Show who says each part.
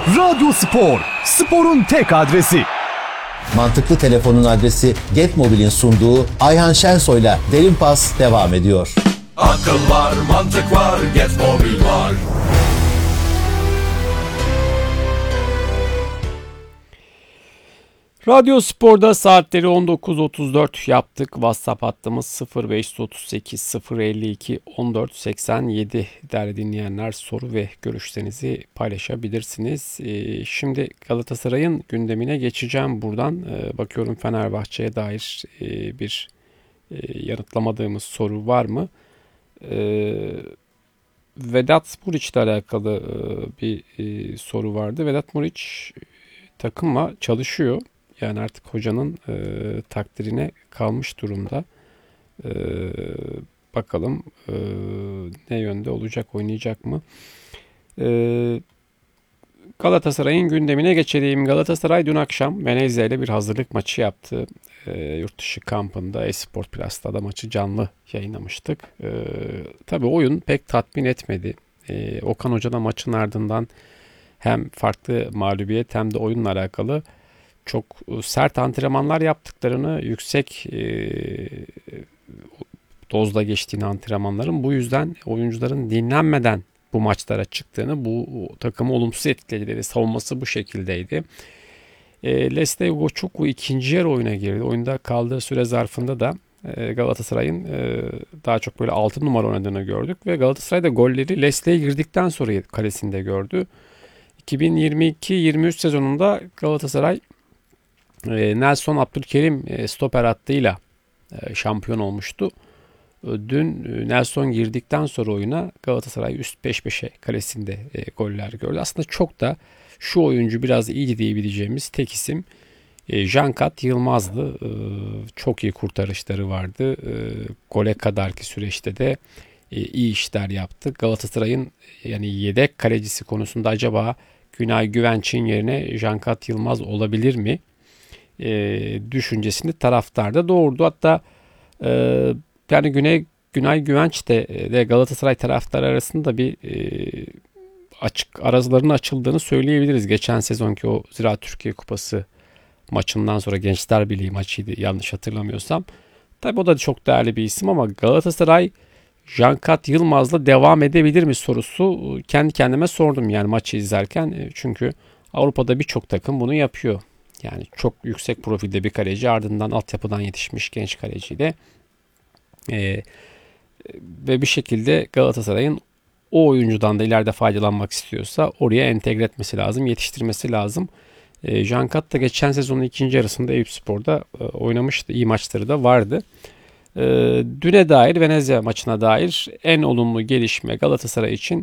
Speaker 1: Radyo Spor, sporun tek adresi.
Speaker 2: Mantıklı Telefon'un adresi Getmobil'in sunduğu Ayhan Şensoy'la Derin Pas devam ediyor.
Speaker 3: Akıl var, mantık var, Getmobil var.
Speaker 4: Radyo Spor'da saatleri 19.34 yaptık. WhatsApp hattımız 0538 052 1487. Değerli dinleyenler, soru ve görüşlerinizi paylaşabilirsiniz. Şimdi Galatasaray'ın gündemine geçeceğim buradan. Bakıyorum Fenerbahçe'ye dair bir yanıtlamadığımız soru var mı? Vedat Muriç ile alakalı bir soru vardı. Vedat Muriç takımla çalışıyor. Yani artık hocanın takdirine kalmış durumda. Bakalım ne yönde olacak, oynayacak mı? Galatasaray'ın gündemine geçelim. Galatasaray dün akşam Venezia ile bir hazırlık maçı yaptı. Yurt dışı kampında Esport Plus'ta da maçı canlı yayınlamıştık. Tabii oyun pek tatmin etmedi. Okan Hoca da maçın ardından hem farklı mağlubiyet hem de oyunla alakalı çok sert antrenmanlar yaptıklarını, yüksek dozda geçtiğini antrenmanların, bu yüzden oyuncuların dinlenmeden bu maçlara çıktığını, bu takımı olumsuz etkiledi. Savunması bu şekildeydi. Leslie Ugochukwu ikinci yarı oyuna girdi. Oyunda kaldığı süre zarfında da Galatasaray'ın daha çok böyle 6 numara oynadığını gördük ve Galatasaray'da golleri Leslie'ye girdikten sonra kalesinde gördü. 2022-23 sezonunda Galatasaray Nelson Abdülkerim stoper hattıyla şampiyon olmuştu. Dün Nelson girdikten sonra oyuna Galatasaray üst 5-5'e kalesinde goller gördü. Aslında çok da şu oyuncu biraz iyi diyebileceğimiz tek isim Cankat Yılmaz'dı. Çok iyi kurtarışları vardı. Gole kadarki süreçte de iyi işler yaptı. Galatasaray'ın yani yedek kalecisi konusunda acaba Günay Güvenç'in yerine Cankat Yılmaz olabilir mi? Düşüncesini taraftarda doğurdu. Hatta yani Günay Güvenç de Galatasaray taraftarı arasında bir aralarının açıldığını söyleyebiliriz. Geçen sezonki o Ziraat Türkiye Kupası maçından sonra Gençler Birliği maçıydı yanlış hatırlamıyorsam. Tabii o da çok değerli bir isim ama Galatasaray Cankat Yılmaz'la devam edebilir mi sorusu kendi kendime sordum yani maçı izlerken. Çünkü Avrupa'da birçok takım bunu yapıyor. Yani çok yüksek profilde bir kaleci, ardından altyapıdan yetişmiş genç kaleciyle ve bir şekilde Galatasaray'ın o oyuncudan da ileride faydalanmak istiyorsa oraya entegre etmesi lazım, yetiştirmesi lazım. Cankat da geçen sezonun ikinci yarısında Eyüpspor'da oynamıştı. İyi maçları da vardı. Düne dair, Venezia maçına dair en olumlu gelişme Galatasaray için